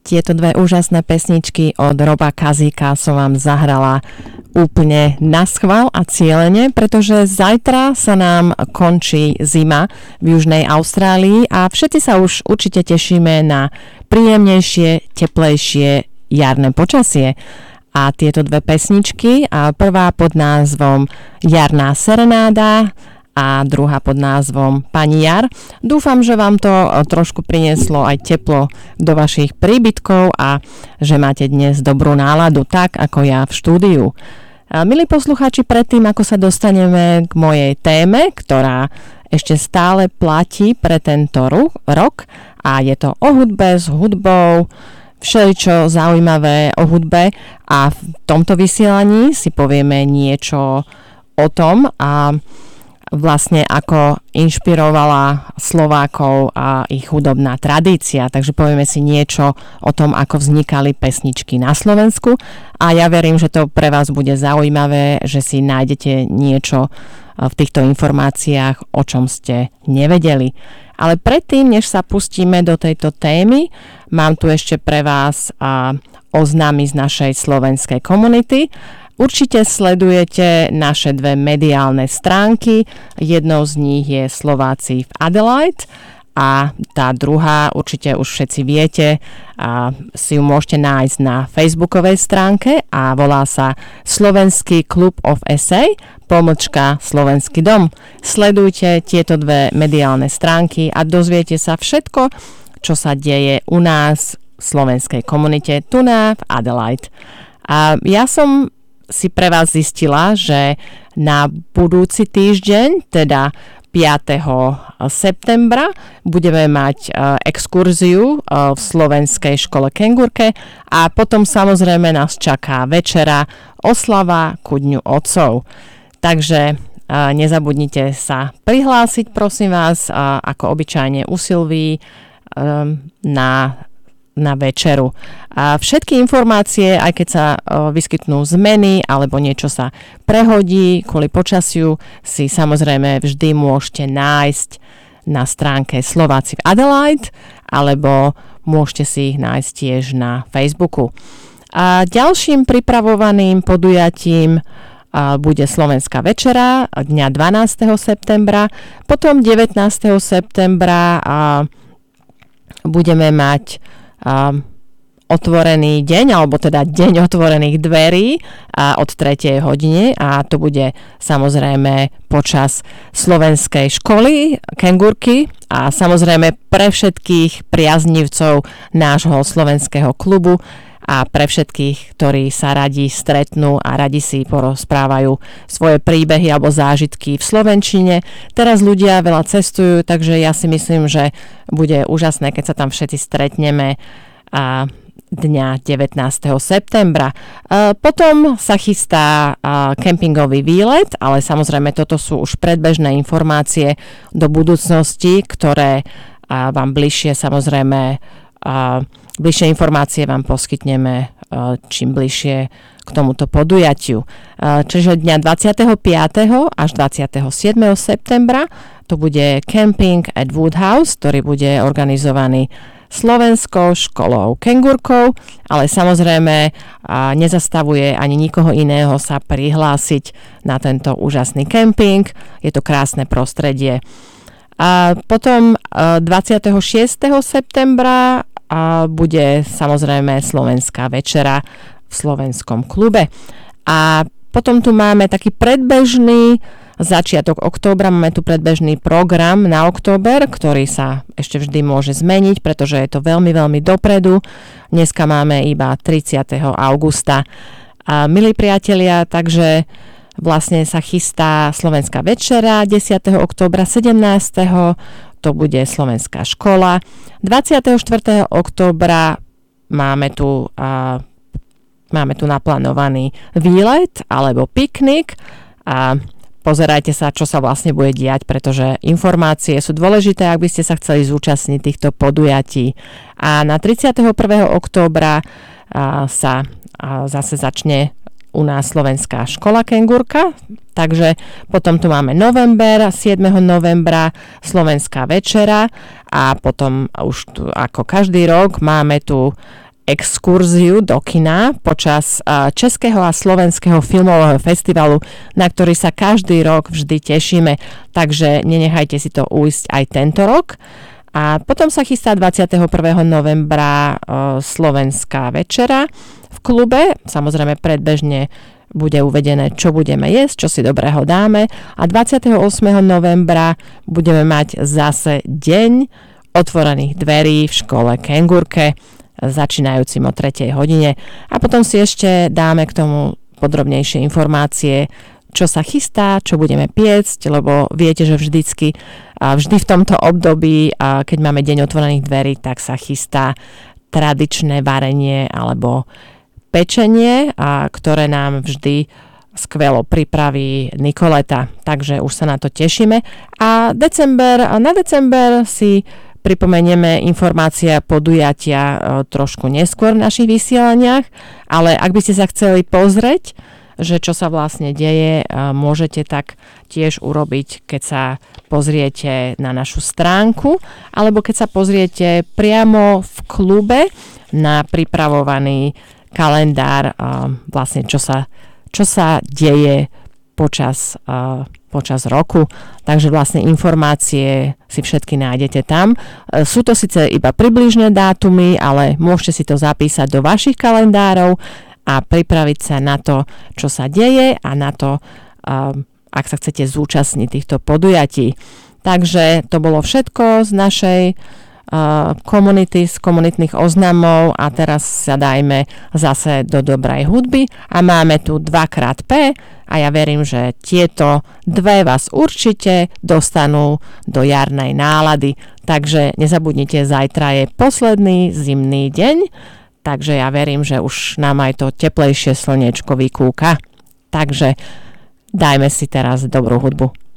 Tieto dve úžasné pesničky od Roba Kazíka som vám zahrala úplne naschvál a cielene, pretože zajtra sa nám končí zima v Južnej Austrálii a všetci sa už určite tešíme na príjemnejšie, teplejšie jarné počasie. A tieto dve pesničky, a prvá pod názvom Jarná serenáda a druhá pod názvom Pani jar. Dúfam, že vám to trošku prinieslo aj teplo do vašich príbytkov a že máte dnes dobrú náladu, tak ako ja v štúdiu. Milí poslucháči, predtým ako sa dostaneme k mojej téme, ktorá ešte stále platí pre tento rok a je to o hudbe, s hudbou, všeličo zaujímavé o hudbe a v tomto vysielaní si povieme niečo o tom a vlastne ako inšpirovala Slovákov a ich hudobná tradícia. Takže povieme si niečo o tom, ako vznikali pesničky na Slovensku a ja verím, že to pre vás bude zaujímavé, že si nájdete niečo v týchto informáciách, o čom ste nevedeli. Ale predtým, než sa pustíme do tejto témy, mám tu ešte pre vás oznámy z našej slovenskej komunity. Určite sledujete naše dve mediálne stránky. Jednou z nich je Slováci v Adelaide a tá druhá, určite už všetci viete, si ju môžete nájsť na facebookovej stránke a volá sa Slovenský klub of Essay / Slovenský dom. Sledujte tieto dve mediálne stránky a dozviete sa všetko, čo sa deje u nás v slovenskej komunite tu v Adelaide. A ja som si pre vás zistila, že na budúci týždeň, teda 5. septembra, budeme mať exkurziu v slovenskej škole Kengurke a potom samozrejme nás čaká večera oslava ku Dňu otcov. Takže nezabudnite sa prihlásiť, prosím vás, ako obyčajne u Silvii na večeru. A všetky informácie, aj keď sa vyskytnú zmeny alebo niečo sa prehodí kvôli počasiu, si samozrejme vždy môžete nájsť na stránke Slováci v Adelaide alebo môžete si ich nájsť tiež na Facebooku. A ďalším pripravovaným podujatím bude Slovenská večera dňa 12. septembra. Potom 19. septembra budeme mať otvorený deň, alebo teda deň otvorených dverí od 3. hodine a to bude samozrejme počas slovenskej školy Kengurky a samozrejme pre všetkých priaznivcov nášho slovenského klubu a pre všetkých, ktorí sa radi stretnú a radi si porozprávajú svoje príbehy alebo zážitky v slovenčine. Teraz ľudia veľa cestujú, takže ja si myslím, že bude úžasné, keď sa tam všetci stretneme dňa 19. septembra. Potom sa chystá kempingový výlet, ale samozrejme toto sú už predbežné informácie do budúcnosti, ktoré vám bližšie samozrejme bližšie informácie vám poskytneme čím bližšie k tomuto podujatiu. Čiže dňa 25. až 27. septembra to bude camping at Woodhouse, ktorý bude organizovaný Slovenskou školou Kengurkou, ale samozrejme nezastavuje ani nikoho iného sa prihlásiť na tento úžasný camping. Je to krásne prostredie. A potom 26. septembra bude samozrejme Slovenská večera v slovenskom klube. A potom tu máme taký predbežný začiatok októbra, máme tu predbežný program na október, ktorý sa ešte vždy môže zmeniť, pretože je to veľmi, veľmi dopredu. Dneska máme iba 30. augusta. A milí priatelia, takže vlastne sa chystá Slovenská večera 10. októbra, 17. to bude Slovenská škola. 24. októbra máme tu naplánovaný výlet alebo piknik a pozerajte sa, čo sa vlastne bude diať, pretože informácie sú dôležité, ak by ste sa chceli zúčastniť týchto podujatí. A na 31. októbra sa zase začne u nás Slovenská škola Kengurka, takže potom tu máme november, 7. novembra Slovenská večera a potom už tu, ako každý rok máme tu exkurziu do kina počas Českého a Slovenského filmového festivalu, na ktorý sa každý rok vždy tešíme, takže nenechajte si to ujsť aj tento rok. A potom sa chystá 21. novembra Slovenská večera v klube, samozrejme predbežne bude uvedené, čo budeme jesť, čo si dobrého dáme, a 28. novembra budeme mať zase deň otvorených dverí v škole Kengurke, začínajúcim o 3. hodine, a potom si ešte dáme k tomu podrobnejšie informácie, čo sa chystá, čo budeme piecť, lebo viete, že vždy v tomto období, keď máme deň otvorených dverí, tak sa chystá tradičné varenie alebo pečenie, ktoré nám vždy skvelo pripraví Nikoleta, takže už sa na to tešíme. A na december si pripomenieme informácie a podujatia trošku neskôr v našich vysielaniach, ale ak by ste sa chceli pozrieť, že čo sa vlastne deje, môžete tak tiež urobiť, keď sa pozriete na našu stránku, alebo keď sa pozriete priamo v klube na pripravovaný kalendár, vlastne čo sa deje počas roku. Takže vlastne informácie si všetky nájdete tam. Sú to síce iba približné dátumy, ale môžete si to zapísať do vašich kalendárov a pripraviť sa na to, čo sa deje, a na to, ak sa chcete zúčastniť týchto podujatí. Takže to bolo všetko z našej komunity, z komunitných oznamov, a teraz sa dajme zase do dobrej hudby a máme tu 2xP a ja verím, že tieto dve vás určite dostanú do jarnej nálady. Takže nezabudnite, zajtra je posledný zimný deň, takže ja verím, že už nám aj to teplejšie slniečko vykúka. Takže dajme si teraz dobrú hudbu.